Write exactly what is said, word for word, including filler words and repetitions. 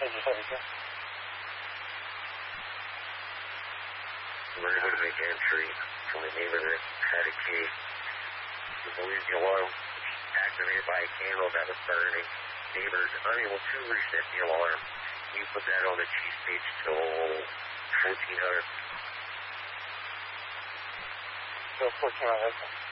Pager seventy-two. We're going to make entry from the neighbor that had a key. We believe the alarm activated by a candle that was burning. Neighbors unable to reset the alarm. You put that on the chief page till fourteen hundred. Till fourteen hundred.